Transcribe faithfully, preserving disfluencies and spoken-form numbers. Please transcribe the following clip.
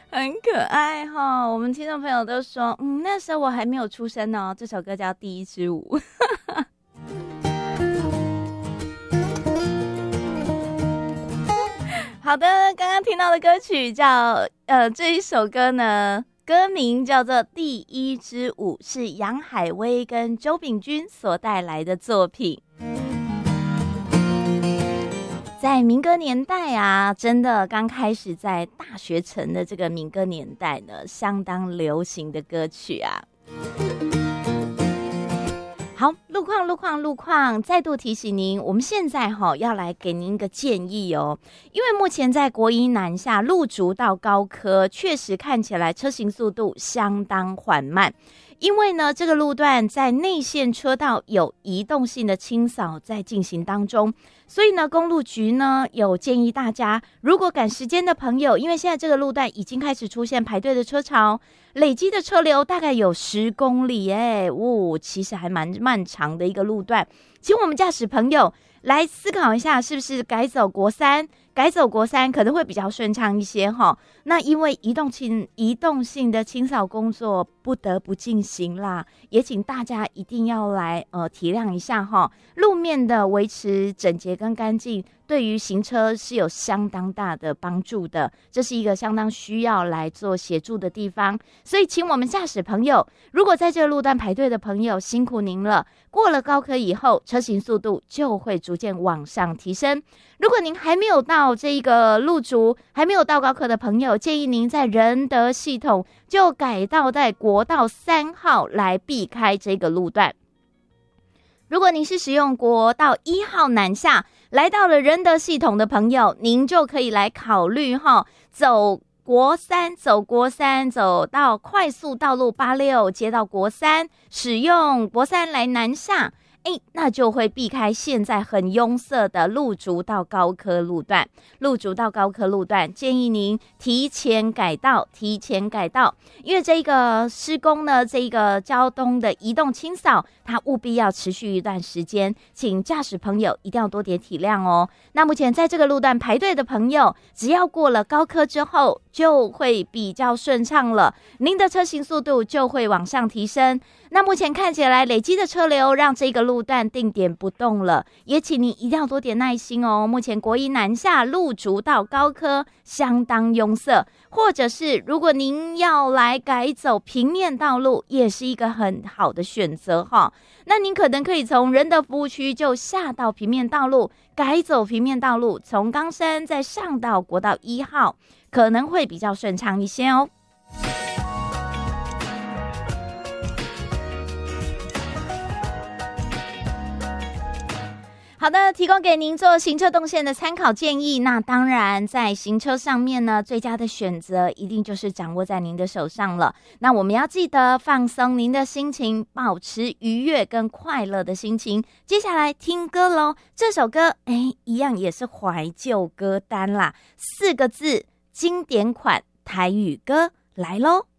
很可爱哈。我们听众朋友都说，嗯，那时候我还没有出生哦。这首歌叫《第一支舞》。好的，刚刚听到的歌曲叫呃这一首歌呢，歌名叫做《第一支舞》，是杨海威跟周秉钧所带来的作品。在民歌年代啊，真的刚开始在大学城的这个民歌年代呢，相当流行的歌曲啊。好，路况路况路况，再度提醒您，我们现在哈、哦、要来给您一个建议哦，因为目前在国一南下路竹到高科，确实看起来车行速度相当缓慢。因为呢，这个路段在内线车道有移动性的清扫在进行当中，所以呢，公路局呢有建议大家，如果赶时间的朋友，因为现在这个路段已经开始出现排队的车潮，累积的车流大概有十公里，哎，哦，其实还蛮漫长的一个路段，请我们驾驶朋友来思考一下，是不是改走国三？改走国三可能会比较顺畅一些哈。那因为移动性移动性的清扫工作不得不进行啦，也请大家一定要来呃体谅一下哈。路面的维持整洁跟干净，对于行车是有相当大的帮助的，这是一个相当需要来做协助的地方。所以，请我们驾驶朋友，如果在这个路段排队的朋友，辛苦您了。过了高科以后，车行速度就会逐渐往上提升。如果您还没有到这一个路竹，还没有到高科的朋友，建议您在仁德系统就改道在国道三号来避开这个路段。如果您是使用国道一号南下，来到了仁德系统的朋友，您就可以来考虑哈，走国三，走国三，走到快速道路八六，接到国三，使用国三来南下。哎，那就会避开现在很拥塞的路竹到高科路段。路竹到高科路段，建议您提前改道，提前改道，因为这个施工呢，这个交通的移动清扫，它务必要持续一段时间，请驾驶朋友一定要多点体谅哦。那目前在这个路段排队的朋友，只要过了高科之后，就会比较顺畅了，您的车行速度就会往上提升。那目前看起来累积的车流让这个路段定点不动了，也请你一定要多点耐心哦。目前国一南下路竹到高科相当拥塞，或者是如果您要来改走平面道路，也是一个很好的选择哈。那您可能可以从仁德服务区就下到平面道路，改走平面道路，从冈山再上到国道一号，可能会比较顺畅一些哦。好的，提供给您做行车动线的参考建议。那当然，在行车上面呢，最佳的选择一定就是掌握在您的手上了。那我们要记得放松您的心情，保持愉悦跟快乐的心情。接下来听歌咯，这首歌哎，一样也是怀旧歌单啦，四个字，经典款台语歌来咯。